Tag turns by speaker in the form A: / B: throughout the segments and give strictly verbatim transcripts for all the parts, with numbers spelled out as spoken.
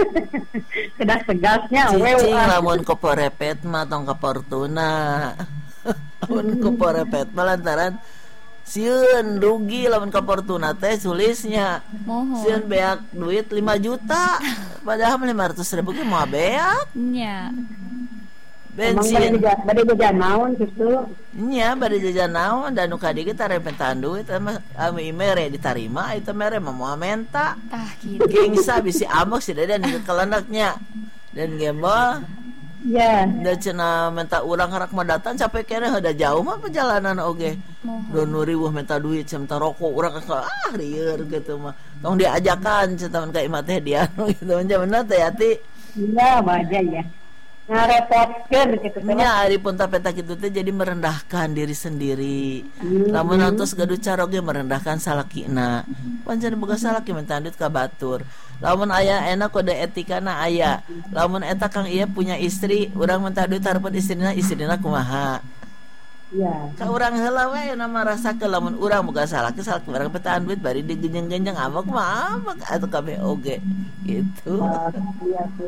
A: Kedas-tegasnya
B: cicing lamun koporepet mah tong ka Fortuna. Lamun koporepet mah lantaran sieun rugi lamun ka Fortuna teh sulisnya. Sieun beak duit lima juta padahal lima ratus ribu ge moal beak.
C: Nya.
B: Bensin
A: bade jajan naon gitu.
B: Nya bade jajan naon dan nu kadi ge tarepetan duit mah ami mere ditarima eta mere mah moal menta.
C: Tah kitu.
B: Gengsa bisi abok si Deden ikut kelenaknya. Dan gembol
A: Ya.
B: Da cenah minta urang harak mah datang capek kene heuda jauh mah perjalanan oge. Donu riweuh minta duit cenah minta rokok urang ka ah rieur gitu mah. Tong diajakan cenah ka imah teh dia gitu nya bener teh ati.
A: Iya baja ya. Ngarepotkeun gitu teh.
B: Nya ari pun tapeta kitu teh jadi merendahkan diri sendiri.
A: Hmm.
B: Lamun antos gaduh carok ge merendahkan salakina. Pancen boga salaki minta duit ka batur. Lamun aya enak kode etikana aya. Lamun eta Kang ieu punya istri, urang minta duit hareupeun istrina, istrina kumaha?
A: Iya.
B: Ka urang heula we nama rasakeun lamun urang boga salaki salaki urang petaan duit bari digenjeng-genjeng amok mah amok atuh kabeh oge. Gitu.
A: Iya tuh.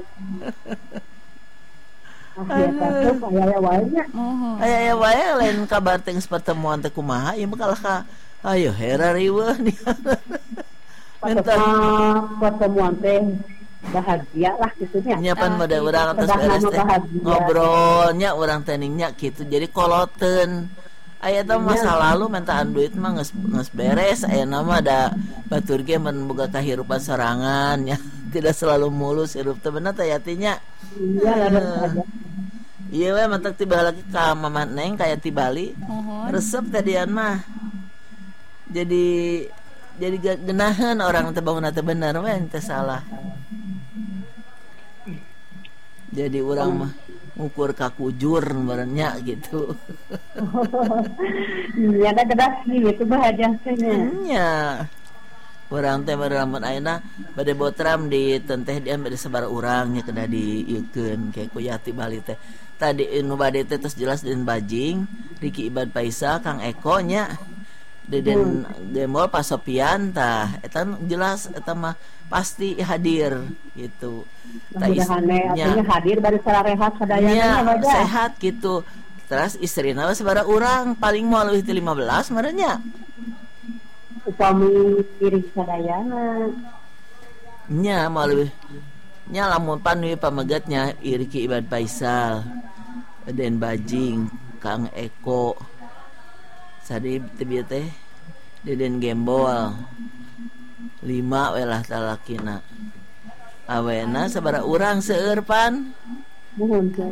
A: Aya aya wae nya.
B: Aya aya wae lain kabar teh pertemuan teh kumaha ieu mah kalah ka ayo hera riweuh nih.
A: Minta pertemuan teh bahagia lah gitu nya.
B: Nya pan mode urang atas beres teh ngobrolnya urang teh nya gitu. Jadi koloteun. Aya teh masa lalu mentaan duit mah geus geus beres aya nama ada batur ge mun boga kahirupan sorangan nya. Tidak selalu mulus hirup teh bener teh atinya.
A: Iya ada aja.
B: Iya we mantak tiba lagi ka Mama Neng kaya ti Bali. Resep tadian mah. Jadi jadi genaheun orang teh bangunna teh bener we teh salah. Jadi urang mah ngukur ka kujur berennya gitu.
A: Iya ada kedas gitu bahagia teh
B: nya. Urang teh maramun ayeuna bade botram di tenteh dia bade sabar urangnya kena dieukeun kayak ku Yati Bali teh. Tadi nu bade teh tos jelas Den Bajing, Riki Ibad Paisa, Kang Eko nya. Deden hmm. Demol Pak Sopian tah eta jelas eta mah pasti hadir gitu.
A: Tah istrinya hadir bari sararehat sadayana
B: ya, sehat gitu. Terus istrina sabaraha urang paling moal leuwih ti lima belas marenya.
A: Upami diri sadayana
B: nya moal leuwih nya lamun pan ieu pamegatnya Riki Ibad Paisal, Den Bajing, Kang Eko. Sadi teh teh Deden Gembol lima we lah talakina awena sabaraha urang seueur pan
A: muhun teh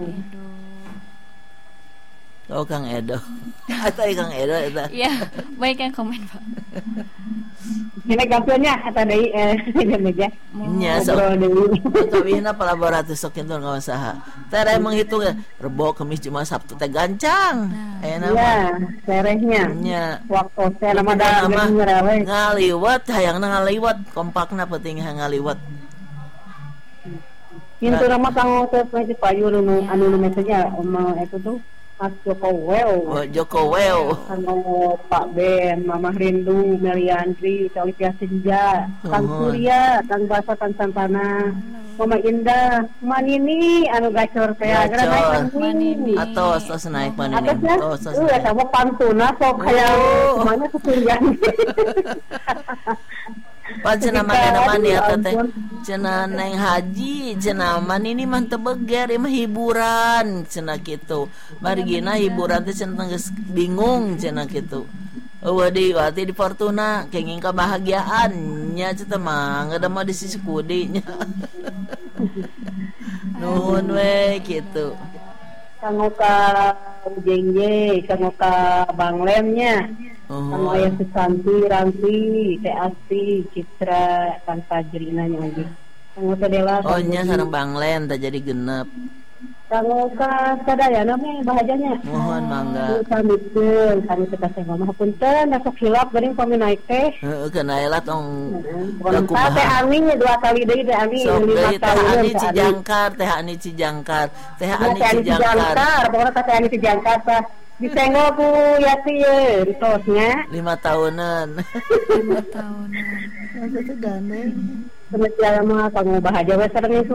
B: oh Kang Edo atau Kang Edo eta
C: iya baik yang komen Pak
A: ini gampilnya kata deui eh meja
B: nya sok kawihna palaboratus sok kitu ngawan saha tere menghitung Rebo Kamis Jumat Sabtu teh gancang ayeuna
A: mah serehnya
B: nya
A: waktu teh nama da
B: ngaliwat hayangna ngaliwat kompakna penting ngaliwat
A: pintu nama kang teh payun anu anu mesenya oma itu tuh Mas Joko Well,
B: oh, Joko Well,
A: Kang Pak Ben, Mama Rindu, Meliandri, Olivia Senja, Kang Surya, Kang Basa, Kang Santana, Mama Indah, Manini, anu gacor teh agra naik Manini,
B: atau tos naik Manini,
A: atau tos naik, sama pantuna sok kayak mana kesurian.
B: Pan cenah mana mani eta teh cenah Neng Haji cenah man ini mah teu beger ieu mah hiburan cenah kitu marigina hiburan teh cenah geus bingung cenah kitu eueuh di wati di Fortuna kenging kebahagiaan nya cenah mah ngada mah di sisi kudinya nuhun we kitu
A: kanggo ka Ujengje kanggo ka Banglemnya. Kang aya Susanti, Ranti, Teh Asti, Citra, Kang Fajrina nya lagi. Kang Teh Dela.
B: Oh nya sareng Banglen teh jadi genep.
A: Kanggo ka sadayana mah bahajanya.
B: Mohon mangga.
A: Samikeun kami teh kasih mah punten sok hilap geuning pami naik teh.
B: Heeh kana ela tong.
A: Kumaha Teh Ani nya dua kali deui Teh Ani lima tahun.
B: Teh Ani Cijangkar, Teh Ani Cijangkar, Teh Ani Cijangkar.
A: Pokona Teh Ani Cijangkar tah. Disenggol ku Yati ye ditosnya
B: lima tahunan
C: lima tahunan
B: masa itu gandeng
A: semenjak mah kamu bahagia we sareng